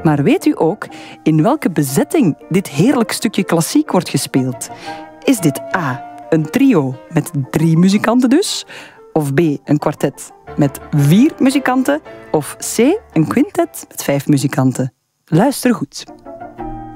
Maar weet u ook in welke bezetting dit heerlijk stukje klassiek wordt gespeeld? Is dit A, een trio met 3 muzikanten dus? Of B, een kwartet met 4 muzikanten? Of C, een quintet met 5 muzikanten? Luister goed.